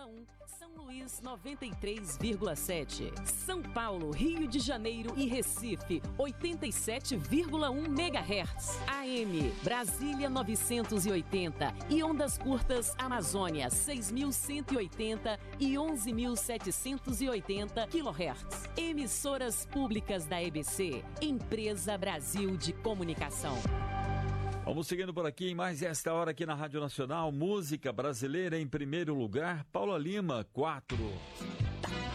93,1. São Luís, 93,7. São Paulo, Rio de Janeiro e Recife, 87,1 MHz. AM, Brasília, 980. E ondas curtas, Amazônia, 6.180 e 11.780 kHz. Emissoras públicas da EBC, Empresa Brasil de Comunicação. Vamos seguindo por aqui em mais esta hora aqui na Rádio Nacional. Música brasileira em primeiro lugar, Paula Lima, 4.